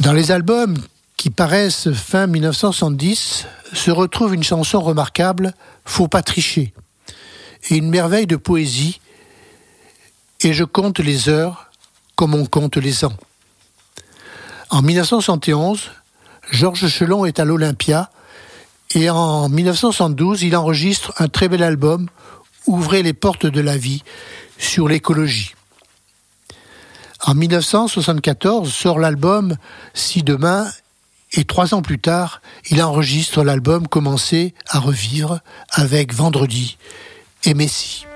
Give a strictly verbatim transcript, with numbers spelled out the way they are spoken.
Dans les albums qui paraissent fin dix-neuf cent soixante-dix, se retrouve une chanson remarquable, « Faut pas tricher », et une merveille de poésie, « Et je compte les heures comme on compte les ans ». En dix-neuf cent soixante et onze, Georges Chelon est à l'Olympia, et en dix-neuf cent soixante-douze, il enregistre un très bel album, « Ouvrez les portes de la vie », sur l'écologie. En dix-neuf cent soixante-quatorze sort l'album « Si demain », et trois ans plus tard, il enregistre l'album « Commencer à revivre » avec Vendredi et Messie.